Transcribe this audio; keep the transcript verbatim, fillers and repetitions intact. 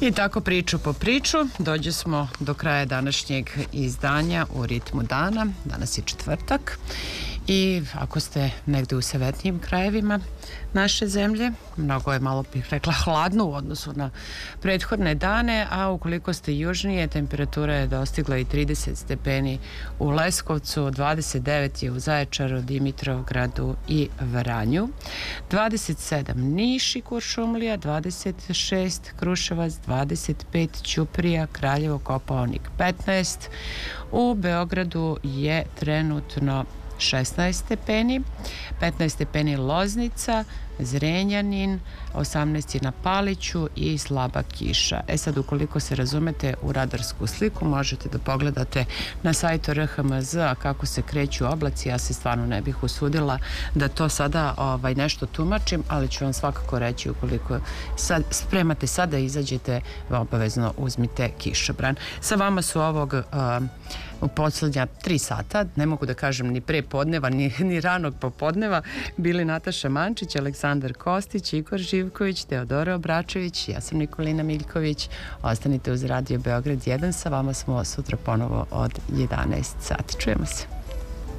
I tako priču po priču dođe smo do kraja današnjeg izdanja u ritmu dana. Danas je četvrtak i ako ste negde u severnim krajevima naše zemlje, mnogo je, malo bih rekla, hladno u odnosu na prethodne dane, a ukoliko ste južnije, temperatura je dostigla i trideset stepeni u Leskovcu, dvadeset devet je u Zaječaru, Dimitrovgradu i Vranju, dvadeset sedam Niš i Kuršumlija, dvadeset šest Kruševac, dvadeset pet Ćuprija, Kraljevo, Kopaonik petnaest, u Beogradu je trenutno šesnaest stepeni, petnaest stepeni Loznica, Zrenjanin, osamnaest je na Paliću i slaba kiša. E sad, ukoliko se razumete u radarsku sliku, možete da pogledate na sajtu R H M Z kako se kreću oblaci. Ja se stvarno ne bih usudila da to sada ovaj, nešto tumačim, ali ću vam svakako reći, ukoliko sad, spremate sada izađete, obavezno uzmite kišobran. Sa vama su ovog uh, u poslednja tri sata, ne mogu da kažem ni pre podneva, ni, ni ranog popodneva, bili Nataša Mančić, Aleksandar Kostić, Igor Živković, Teodora Obračević, ja sam Nikolina Miljković. Ostanite uz Radio Beograd jedan, sa vama smo sutra ponovo od jedanaest sati. Čujemo se.